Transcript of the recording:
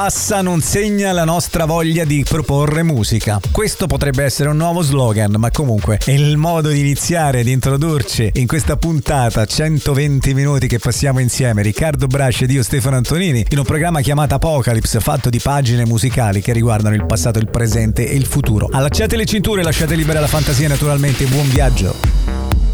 Passa non segna la nostra voglia di proporre musica. Questo potrebbe essere un nuovo slogan, ma comunque è il modo di iniziare, di introdurci in questa puntata 120 minuti che passiamo insieme, Riccardo Brasci ed io Stefano Antonini, in un programma chiamato Apocalypse, fatto di pagine musicali che riguardano il passato, il presente e il futuro. Allacciate le cinture, lasciate libera la fantasia, naturalmente, buon viaggio.